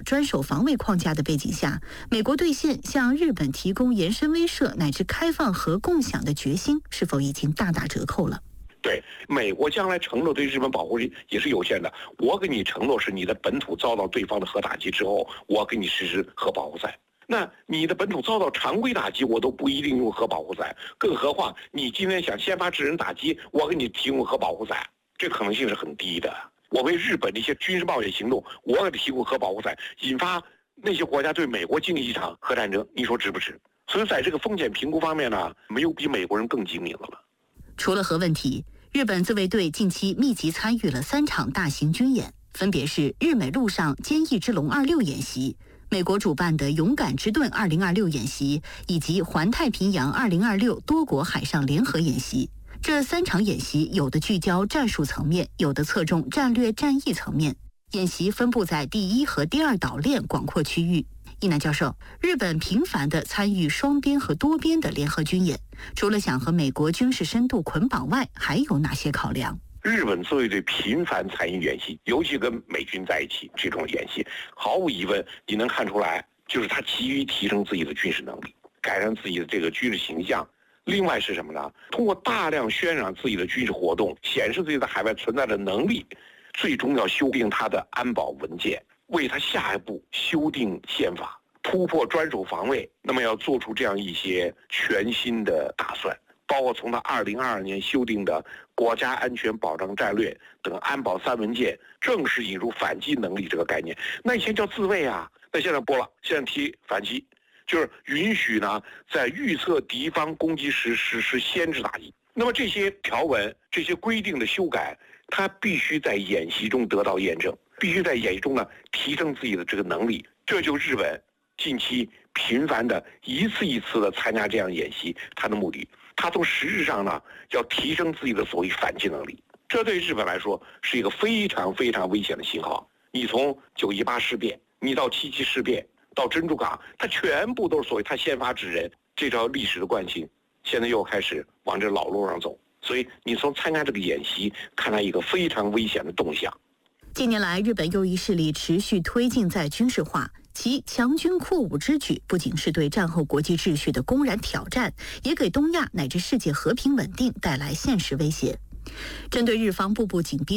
专守防卫框架的背景下，美国兑现向日本提供延伸威慑乃至开放核共享的决心，是否已经大打折扣了？ 对，美国将来承诺对日本保护力也是有限的。我给你承诺是你的本土遭到对方的核打击之后，我给你实施核保护伞。那你的本土遭到常规打击，我都不一定用核保护伞，更何况你今天想先发制人打击，我给你提供核保护伞，这可能性是很低的。我为日本的一些军事冒险行动，我给你提供核保护伞，引发那些国家对美国进行一场核战争，你说值不值？所以在这个风险评估方面呢，没有比美国人更精明的了。 除了核问题，日本自卫队近期密集参与了3场大型军演，分别是日美陆上坚毅之龙26演习、美国主办的勇敢之盾2026演习，以及环太平洋2026多国海上联合演习。这3场演习有的聚焦战术层面，有的侧重战略战役层面。演习分布在第1和第2岛链广阔区域。一南教授，日本频繁地参与双边和多边的联合军演，除了想和美国军事深度捆绑外，还有哪些考量？ 日本自卫队频繁参与演习，尤其跟美军在一起，这种演习毫无疑问，你能看出来，就是他急于提升自己的军事能力，改善自己的这个军事形象。另外是什么呢？通过大量渲染自己的军事活动，显示自己在海外存在的能力，最终要修订他的安保文件，为他下一步修订宪法，突破专守防卫，那么要做出这样一些全新的打算，包括从他2022年修订的国家安全保障战略等安保3文件，正式引入反击能力这个概念。那以前叫自卫啊，那现在不了，现在提反击，就是允许呢在预测敌方攻击时实施先制打击。那么这些条文、这些规定的修改，它必须在演习中得到验证，必须在演习中呢提升自己的这个能力。这就日本近期频繁的一次一次的参加这样演习，它的目的，它从实质上呢要提升自己的所谓反击能力。这对日本来说是一个非常非常危险的信号。你从9·18事变，你到7·7事变，到珍珠港，它全部都是所谓它先发制人这条历史的惯性，现在又开始往这老路上走。所以你从参加这个演习看到一个非常危险的动向。 近年来，日本右翼势力持续推进在军事化，其强军扩武之举不仅是对战后国际秩序的公然挑战，也给东亚乃至世界和平稳定带来现实威胁。针对日方步步紧逼